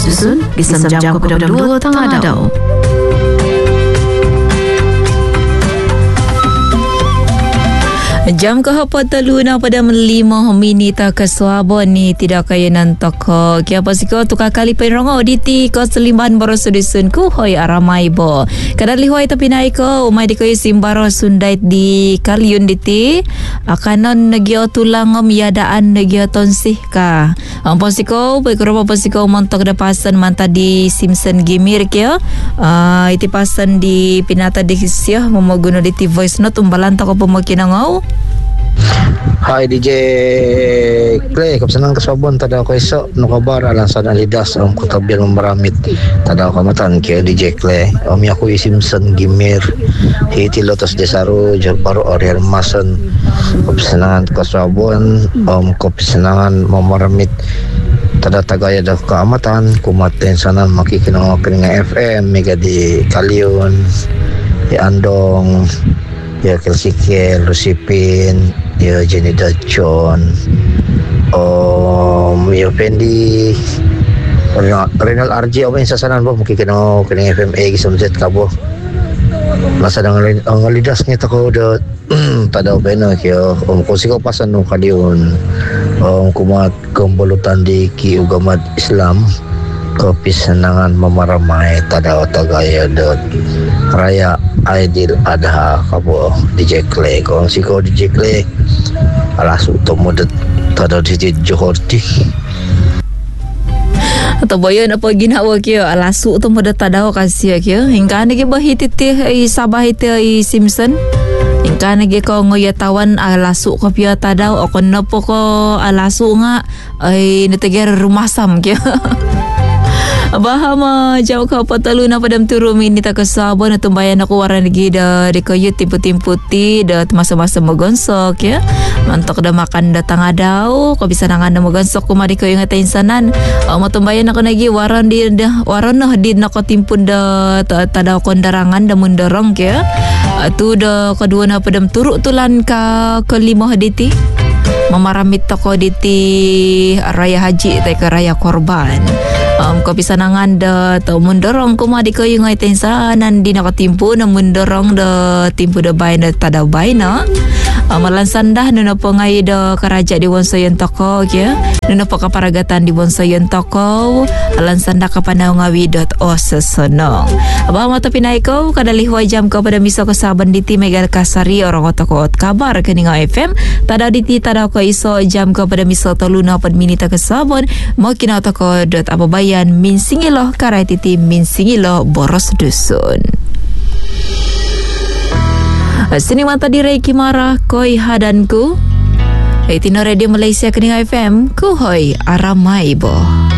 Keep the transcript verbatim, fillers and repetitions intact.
susun Gisam jam ke dua tengah dau. Jam ke hapa telu na pada lima minit ke suabon ni tidak kaya nantok ko kia pasiko tukar kali penrongo diti ko selimban baro sudisun ku hoi aramai bo kadali hoi tapi naik ko umai di ko simbaro sundait di kaliun diti akanon negio tulangom yadaan negio tonsih ka am pasiko pe ko pasiko montok da pasan manta di Simpson Gimir kia uh, iti pasan di pinata di sia momoguno diti voice note umbalanta ko pemokinangau. Hai D J Clay, kapsanan kasabon tada ko iso no kabar alang sa nalidas ang kutabil maramit tada ko matan kay D J Clay om ako Simpson Gimir hiti Lotus Desaro Jarbaro Oriel Mason kapsanan kasabon om kapsanan mamaramit tada tagaya da kaamatan kumaten sanan makikinang nga F M mega di Kalion di Andong ya Kelsikel Rusipin ya Jenny Dachon om ya Fendi Renal R J om sa sanan bo makikino kining F M A gisam jet kabo masa dang ang lidas ni tako do tada beno kyo om kusiko pasan no kadiun om kumat kumbulutan di ki ugamad Islam kopis senangan mamaramay tada tagaya dot raya Aidil Adha kabo D J Clay kong siko D J Clay alas utomodet tada di Johorti atau boyon apa ginawa kyo alasu utomodet tada kasih kyo hingga nagi bahititi i sabah iti i Simpson hingga nagi ko ngoyatawan alasu ko pyo tada o kono po ko alasu nga ay niteger rumasam kyo Bahama jauh kau patalu na padam turu mini tak kesabon na tumbayan aku waran lagi dah di kayu timpu-timputi dah masa-masa megonsok ya mantok dah makan datang adau kau bisa nangan dah megonsok ku mari kayu ngatain sanan uh, mau tumbayan aku lagi waran di dah waran noh di nak timpun dah tada kondarangan dah mendorong ya uh, tu dah kedua na padam turu tulan ka kelima haditi mamaramit toko diti raya haji tai ke raya korban Um, kau bisa nangan dah tau mendorong ku madi kau yang ngaitin sanan di nak timpu na mendorong dah timpu dah bain dah tada bain na uh, malan sandah nuna pengai dah keraja di Wonsoyon toko ya nuna poka paragatan di Wonsoyon toko alan sandah kapanau ngawi dot o sesonong abah mata pinai kau kadali huai jam kau pada miso kesaban di ti Megal Kasari orang otoko ot kabar keninga F M tada di ti tada kau iso jam kau pada miso toluna pad minita kesabon mau kina otoko dot apa bayan min singilo karai titi min singilo boros dusun sini mata di Reiki Marah koi hadanku Itino Radio Malaysia kening F M ku hoi aramai bo.